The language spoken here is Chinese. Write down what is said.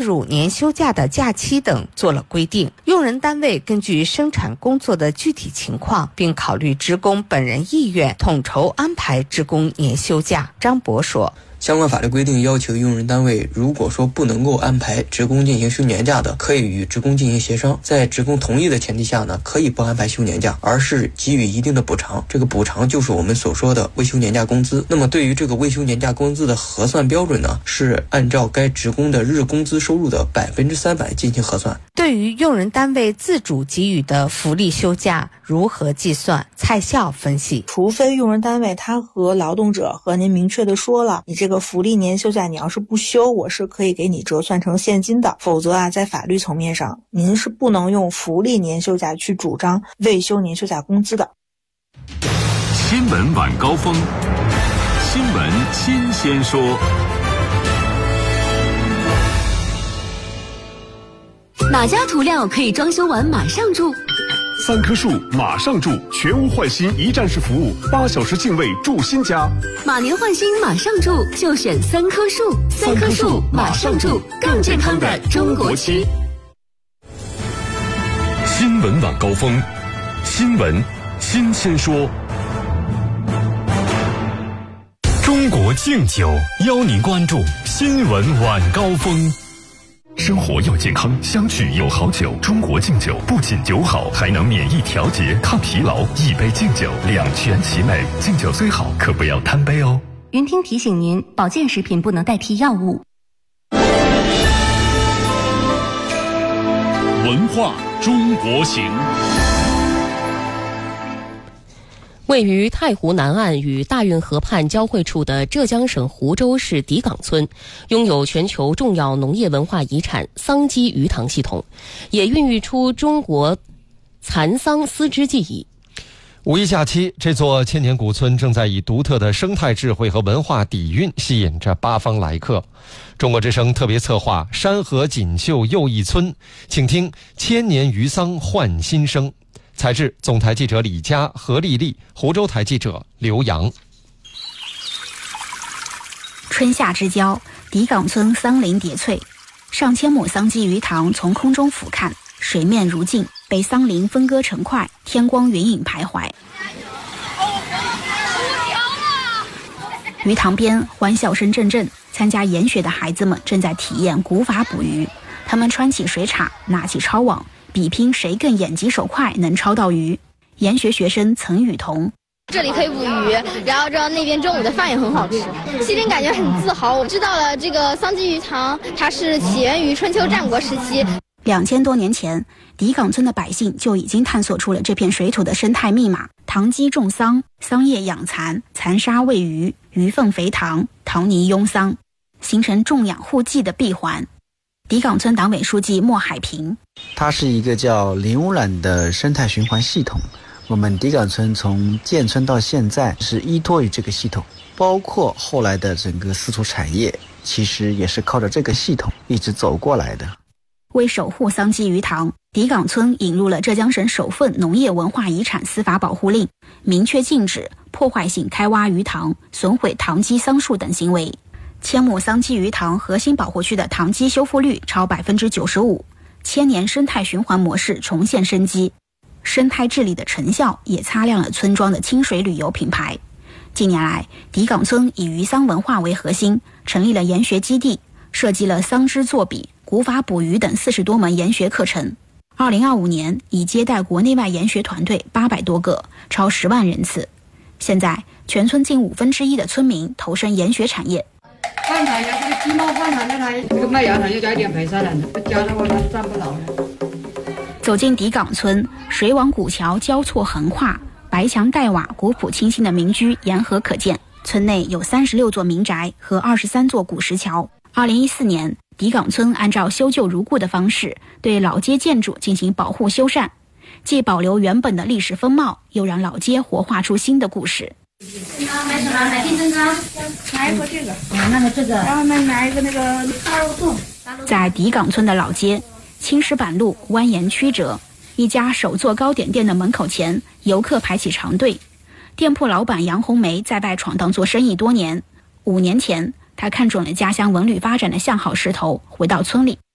乳年休假的假期等做了规定。用人单位根据生产工作的具体情况，并考虑职工本人意愿，统筹安排职工年休假。张博说， 相关法律规定要求用人单位，如果说不能够安排职工进行休年假的，可以与职工进行协商，在职工同意的前提下呢，可以不安排休年假，而是给予一定的补偿。这个补偿就是我们所说的未休年假工资。那么对于这个未休年假工资的核算标准呢，是按照该职工的日工资收入的300%进行核算。 对于用人单位自主给予的福利休假如何计算，蔡笑分析， 除非用人单位他和劳动者和您明确的说了，你这个福利年休假你要是不休，我是可以给你折算成现金的，否则在法律层面上您是不能用福利年休假去主张未休年休假工资的。 新闻晚高峰，新闻新鲜说。 哪家涂料可以装修完马上住 ？3棵树马上住，全屋换新一站式服务，8小时净位住新家。 马年换新马上住，就选3棵树。3棵树马上住，更健康的中国区。 新闻晚高峰，新闻新鲜说。中国敬酒邀您关注新闻晚高峰。生活要健康，相聚有好酒。中国敬酒不仅酒好，还能免疫调节、抗疲劳。一杯敬酒，两全其美。敬酒虽好，可不要贪杯哦。 云听提醒您，保健食品不能代替药物。 文化中国行。 位于太湖南岸与大运河畔交汇处的浙江省湖州市底岗村，拥有全球重要农业文化遗产桑基鱼塘系统，也孕育出中国蚕桑丝织技艺。 五一假期，这座千年古村正在以独特的生态智慧和文化底蕴吸引着八方来客。中国之声特别策划山河锦绣又一村，请听千年鱼桑焕新生。采制总台记者李佳、何丽丽，湖州台记者刘洋。 春夏之交，底岗村桑林叠翠，上千亩桑基鱼塘从空中俯瞰，水面如镜，被桑林分割成块，天光云影徘徊。鱼塘边欢笑声阵阵，参加研学的孩子们正在体验古法捕鱼。他们穿起水叉，拿起抄网，比拼谁更眼疾手快，能抄到鱼。研学学生曾雨桐， 这里可以捕鱼，然后那边中午的饭也很好吃，心里感觉很自豪。我知道了这个桑基鱼塘，它是起源于春秋战国时期。 2000多年前，底岗村的百姓就已经探索出了这片水土的生态密码：塘基种桑，桑叶养蚕，蚕沙喂鱼，鱼粪肥塘，塘泥拥桑，形成种养护技的闭环。底岗村党委书记莫海平， 它是一个叫零污染的生态循环系统。我们底岗村从建村到现在是依托于这个系统，包括后来的整个丝绸产业，其实也是靠着这个系统一直走过来的。 为守护桑基鱼塘，底岗村引入了浙江省首份农业文化遗产司法保护令，明确禁止破坏性开挖鱼塘、损毁塘基桑树等行为。千亩桑基鱼塘核心保护区的塘基修复率超 95%， 千年生态循环模式重现生机。生态治理的成效也擦亮了村庄的清水旅游品牌。近年来，底岗村以渔桑文化为核心，成立了研学基地，设计了桑织作笔、古法捕鱼等40多门研学课程。2025年已接待国内外研学团队800多个，超10万人次。现在，全村近1/5的村民投身研学产业。 换台呀，这个鸡毛换台那台，这个麦芽糖又加一点白砂糖的，不加的话它站不牢了。 走进底岗村，水网古桥交错横跨，白墙黛瓦、古朴清新的民居沿河可见。村内有36座民宅和23座古石桥。2014年，底岗村按照修旧如故的方式，对老街建筑进行保护修缮，既保留原本的历史风貌，又让老街活化出新的故事。 买什么？买定增高，买一个这个，那个这个，然后买一个那个大肉粽。 在底岗村的老街，青石板路蜿蜒曲折，一家手做糕点店的门口前，游客排起长队。店铺老板杨红梅在外闯荡做生意多年，5年前，她看准了家乡文旅发展的向好势头，回到村里